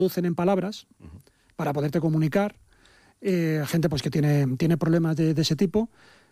traducen en palabras para poderte comunicar, gente pues que tiene problemas de ese tipo.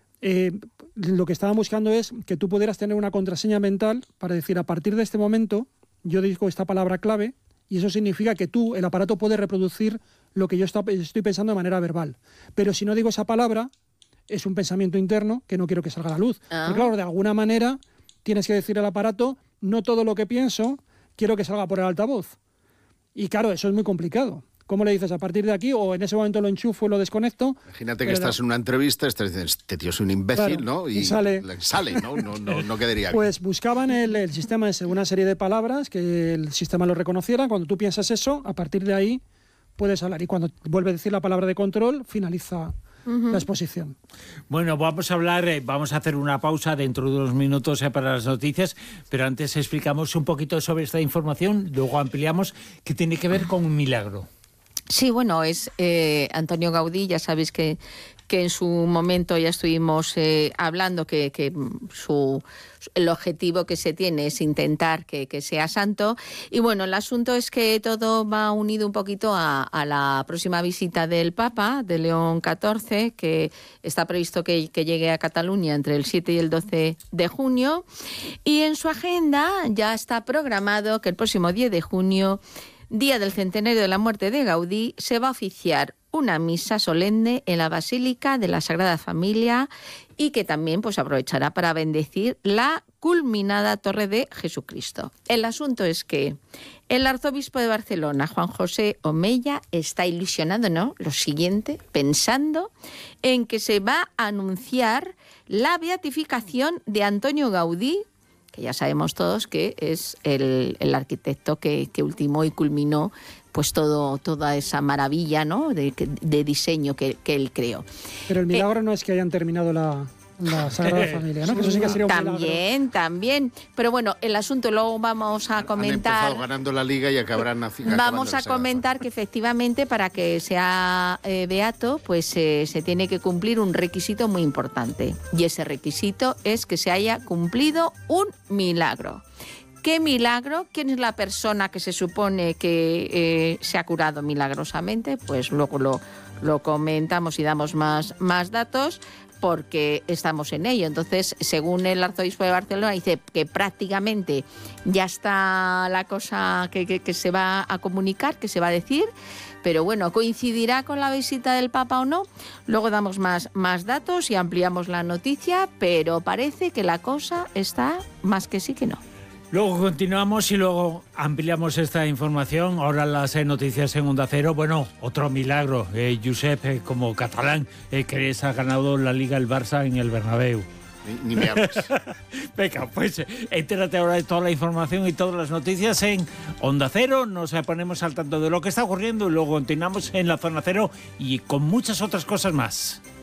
Lo que estaban buscando es que tú pudieras tener una contraseña mental para decir, a partir de este momento yo digo esta palabra clave, y eso significa que el aparato puede reproducir lo que yo estoy pensando de manera verbal. Pero si no digo esa palabra, es un pensamiento interno que no quiero que salga a la luz. Pero claro, de alguna manera tienes que decir al aparato, no todo lo que pienso quiero que salga por el altavoz. Y claro, eso es muy complicado. ¿Cómo le dices a partir de aquí? O en ese momento lo enchufo y lo desconecto. Imagínate que estás en una entrevista, este tío es un imbécil, claro, ¿no? Y sale, ¿no? No quedaría. Pues buscaban el sistema ese, una serie de palabras que el sistema lo reconociera. Cuando tú piensas eso, a partir de ahí puedes hablar. Y cuando vuelve a decir la palabra de control, finaliza la exposición. Bueno, vamos a hacer una pausa dentro de unos minutos para las noticias, pero antes explicamos un poquito sobre esta información, luego ampliamos, que tiene que ver con un milagro. Sí, bueno, es Antonio Gaudí, ya sabéis que en su momento ya estuvimos hablando que el objetivo que se tiene es intentar que sea santo. Y bueno, el asunto es que todo va unido un poquito a la próxima visita del Papa, de León XIV, que está previsto que llegue a Cataluña entre el 7 y el 12 de junio. Y en su agenda ya está programado que el próximo 10 de junio, día del centenario de la muerte de Gaudí, se va a oficiar una misa solemne en la Basílica de la Sagrada Familia y que también pues aprovechará para bendecir la culminada Torre de Jesucristo. El asunto es que el arzobispo de Barcelona, Juan José Omella, está ilusionado, ¿no? Lo siguiente, pensando en que se va a anunciar la beatificación de Antonio Gaudí, que ya sabemos todos que es el arquitecto que ultimó y culminó pues toda esa maravilla, ¿no?, de diseño que él creó. Pero el milagro no es que hayan terminado la Sagrada Familia, ¿no? Que eso sí que sería un milagro. También. Pero bueno, el asunto luego vamos a comentar. Han empezado ganando la Liga y acabarán vamos a comentar que efectivamente para que sea beato, pues se tiene que cumplir un requisito muy importante. Y ese requisito es que se haya cumplido un milagro. ¿Qué milagro? ¿Quién es la persona que se supone que se ha curado milagrosamente? Pues luego lo comentamos y damos más datos, porque estamos en ello. Entonces, según el arzobispo de Barcelona, dice que prácticamente ya está la cosa que se va a comunicar, que se va a decir, pero bueno, ¿coincidirá con la visita del Papa o no? Luego damos más datos y ampliamos la noticia, pero parece que la cosa está más que sí que no. Luego continuamos y luego ampliamos esta información. Ahora las noticias en Onda Cero. Bueno, otro milagro. Josep, como catalán, que ha ganado la Liga el Barça en el Bernabéu. Ni me hables. Venga, pues entérate ahora de toda la información y todas las noticias en Onda Cero. Nos ponemos al tanto de lo que está ocurriendo y luego continuamos en la Zona Cero y con muchas otras cosas más.